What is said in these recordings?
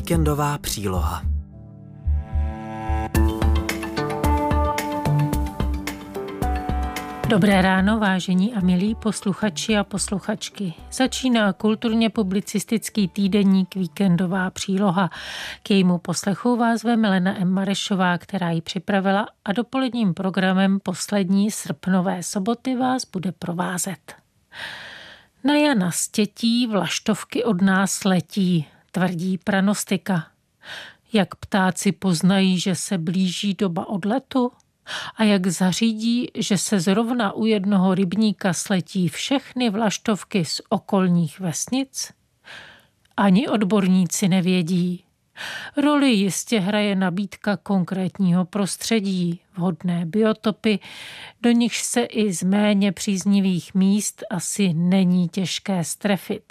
Víkendová příloha. Dobré ráno, vážení a milí posluchači a posluchačky. Začíná kulturně publicistický týdeník Víkendová příloha. K jejímu poslechu vás ve Milena M. Marešová, která ji připravila, a dopoledním programem poslední srpnové soboty vás bude provázet. Na Jana Stětí vlaštovky od nás letí, tvrdí pranostika. Jak ptáci poznají, že se blíží doba odletu? A jak zařídí, že se zrovna u jednoho rybníka sletí všechny vlaštovky z okolních vesnic? Ani odborníci nevědí. Roli jistě hraje nabídka konkrétního prostředí, vhodné biotopy, do nichž se i z méně příznivých míst asi není těžké strefit.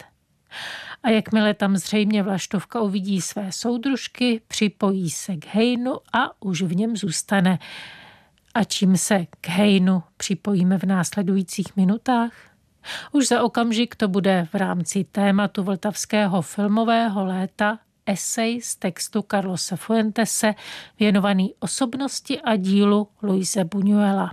A jakmile tam zřejmě vlaštovka uvidí své soudružky, připojí se k hejnu a už v něm zůstane. A čím se k hejnu připojíme v následujících minutách? Už za okamžik to bude v rámci tématu vltavského filmového léta esej z textu Carlose Fuentese věnovaný osobnosti a dílu Luise Buñuela.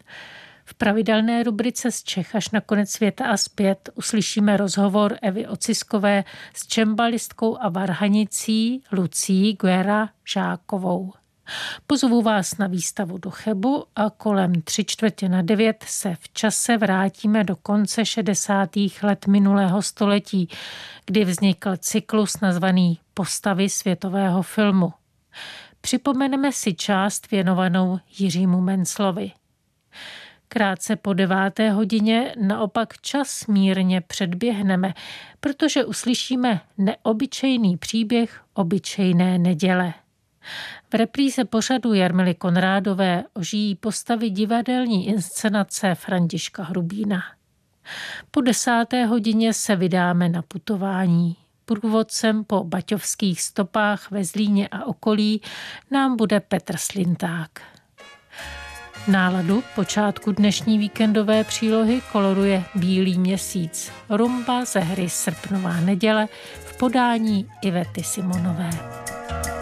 V pravidelné rubrice Z Čech až na konec světa a zpět uslyšíme rozhovor Evy Ociskové s čembalistkou a varhanicí Lucií Guerra Žákovou. Pozvu vás na výstavu do Chebu a kolem 8:45 se v čase vrátíme do konce 60. let minulého století, kdy vznikl cyklus nazvaný Postavy světového filmu. Připomeneme si část věnovanou Jiřímu Menclovi. Krátce po 9. hodině naopak čas mírně předběhneme, protože uslyšíme neobyčejný příběh obyčejné neděle. V repríze pořadu Jarmily Konrádové ožijí postavy divadelní inscenace Františka Hrubína. Po 10. hodině se vydáme na putování. Průvodcem po baťovských stopách ve Zlíně a okolí nám bude Petr Slinták. Náladu počátku dnešní víkendové přílohy koloruje Bílý měsíc, rumba ze hry Srpnová neděle v podání Ivety Simonové.